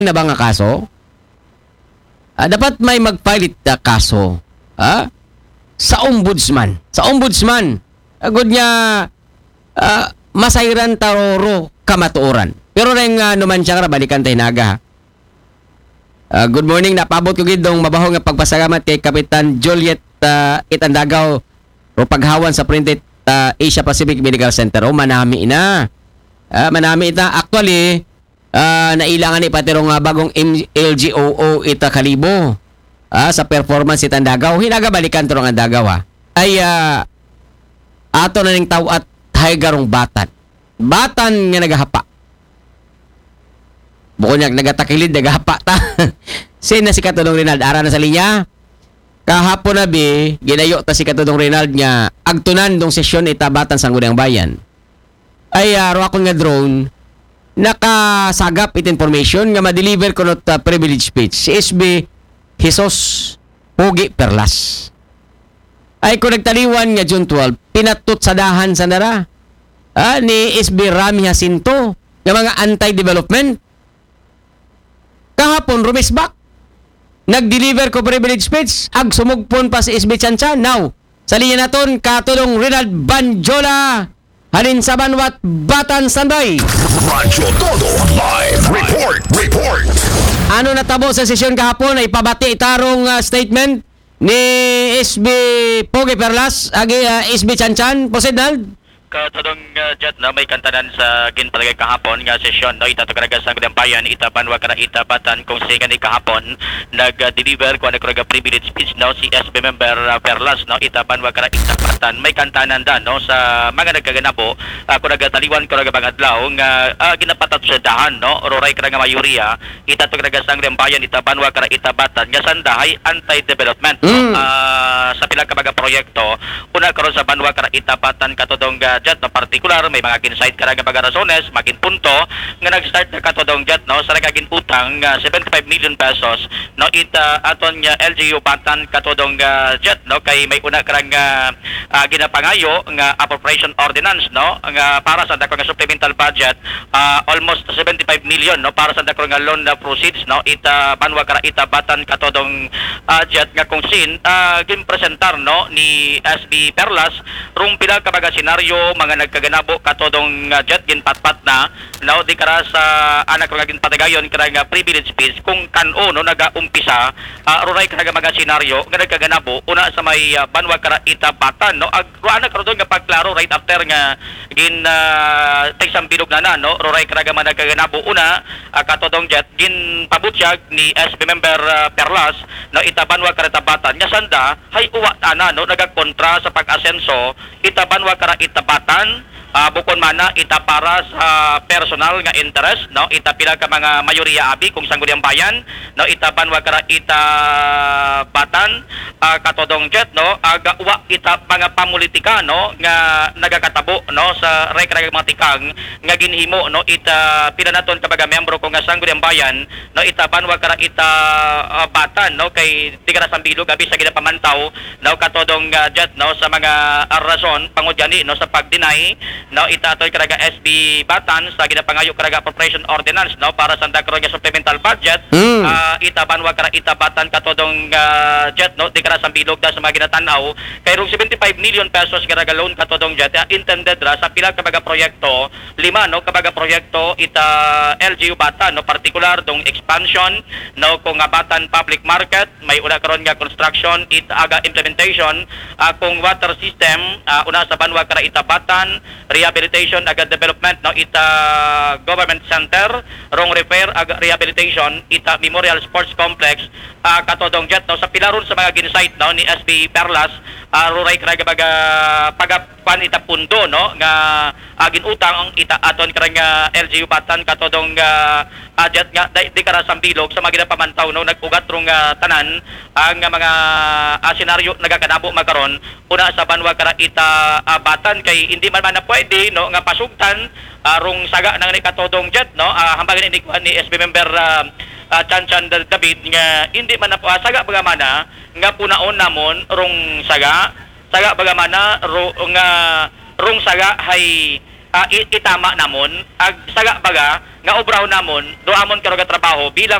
na ba nga kaso? Dapat may mag-file na kaso sa ombudsman. Sa ombudsman. Agod niya masayran taroro kamatuoran. Pero rin naman siya balikan tayo naga. Good morning, napabot ko gidong mabaho nga pagpasalamat kay Kapitan Juliet Itandagaw o paghawan sa Printed Asia Pacific Medical Center. O manami na. Manami ita. Actually, nailangan ni patirong bagong LGOO ita kalibo sa performance Itandagaw. Hinagabalikan to ng Andagaw ay ato na ning tao at haygarong batan. Batan nga nagahapa. Bukod niya, nagatakilid, nagahapa ta. Sin na si Katudong Rinald, ara na sa linya. Kahapon na ginayo ta si Katudong Rinald nga, agtunan dong sesyon itabatan sa Ngunang Bayan. Ay, akong nga drone, nakasagap it information nga ma-deliver ko not privilege speech. Si SB Jesus Pogi Perlas. Ay, kung nagtaliwan nga June 12, pinatot sa dahan sa nara. Ni SB Rami Jacinto, nga mga anti-development. Kahapon, rumisbak. Nag-deliver ko privilege speech. Ag sumugpon pa si SB Chanchan. Now, sa linya naton, Katulong Rinald Banjola. Halin sa Banwat, Batan, Sanday. Radyo Todo Live Report. Ano natabo sa sesyon kahapon ay pabati itarong statement ni SB Pogi Perlas, agi SB Chanchan. Posidnald. Katulong jet na may kantanan sa ginpalagay kahapon nga sesyon no itatagaraga sa Ngunang Bayan itaban wa kana itabatan kung sige ni kahapon nag-deliver ko nagkuraga privilege speech no si SB member Perlas no itaban wa kana itabatan may kantanan dan no sa mga nagkaganabo ako nagataliwan ko naga bangadlaw nga ginapatat sa dahan no roray kana nga mayoriya itatagaraga sa Ngunang Bayan itaban wa kana itabatan nga sandahay anti-development sa pila ka mga proyekto una karon sa banwa kana itabatan katudong jet na particular may mga ginsight ka nga mga rasones maging punto nga nag-start na katodong jet no sa nagaging utang 75 million pesos no ita aton nga LGU Batan katodong jet no kay may una karang ginapangayo nga appropriation ordinance no nga para sa dako nga supplemental budget almost 75 million no para sa dako nga loan na proceeds no ita banwa kara ita Batan katodong jet nga kung sin ginpresentar no ni SB Perlas rung pila ka mga senaryo mga nagkaganabo katodong jet ginpatpat na no di kara sa anak nga ginpatagayon kara nga privilege speech kung kan-o no nagaumpisa ruray kara mga senaryo nga nagkaganabo una sa may banwa kara itabatan no ag ana karon nga pagklaro right after nga gin tagsang bilog na no ruray kara nga nagkaganabo una katodong jet gin pabutyag ni SB member Perlas no itabanwa kara tabatan nga sanda hay uwa ana no nagagkontra sa pag-asenso itabanwa kara itabatan bukon mana ita para sa personal nga interest no ita pila ka mga mayoriya abi kung Sangguniang Bayan no ita banwa kara ita batan katodong jet no aga uwa ita mga pamulitika no nga nagakatabo no sa rek-rek mga tikang nga ginhimo no ita pila naton ka mga miyembro kung nga Sangguniang Bayan no ita banwa kara ita batan no kay di kara sambilog abi sa ginapamantaw no katodong jet no sa mga rason pangudyani no sa pag-deny no itatoy karaga SB Batan sa ginapangayo karaga appropriation ordinance no para sa dagro nga supplemental budget itabanwa kara itabatan katodong jet no di kara sambilog da sa mga ginatanaw kay rong 75 million pesos karaga loan katodong jet intended ra sa pila ka mga proyekto lima no kabaga proyekto ita LGU Batan no particular dong expansion no kung Batan public market may una karon nga construction ita aga implementation kung water system una sa banwa kara itabatan rehabilitation agad development no ita government center rong repair agad rehabilitation ita memorial sports complex katodong jet no sa pilaron sa mga ginsight no ni SB Perlas ruray karaga baga pagapan ita pundo no nga agin utang ang ita aton karanga LGU Batan katodong jet nga di kara sambilog sa mga ginapamantaw no nagugat rong tanan ang mga senaryo nagakanabo magkaron una sa banwa kara ita Batan kay hindi man na pwede no nga pasugtan rong saga nang ni katodong jet no hambagan ni SB member Chanchan David nga hindi man na saga bagamana nga punaon namon rong saga bagamana nga rong saga hay itama namon ag saga baga nga obraw namon do amon karon trabaho bilang